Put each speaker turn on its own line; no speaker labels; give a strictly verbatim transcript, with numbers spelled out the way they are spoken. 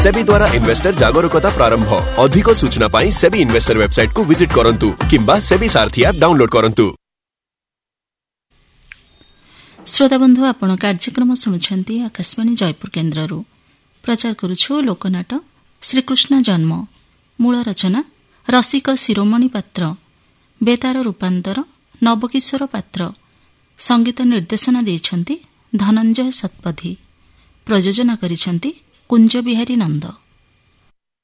सेबी द्वारा इन्वेस्टर जागरूकता प्रारंभ। अधिक सूचना पाई सेबी इन्वेस्टर वेबसाइट को विजिट करंतु किंबा सेबी सारथी ऐप डाउनलोड करंतु।
श्रोता बंधु आपण कार्यक्रम शुणुछंती आकाशवाणी जयपुर केन्द्ररू। प्रचार करुछु लोकनाट श्रीकृष्ण जन्म। मूल रचना रसिक शिरोमणि पात्र। बेतार रूपांतर नवकिशोर पात्र। संगीत निर्देशना देइछंती धनंजय सतपथी। प्रयोजना करिछंती कुंज बिहारी नंद।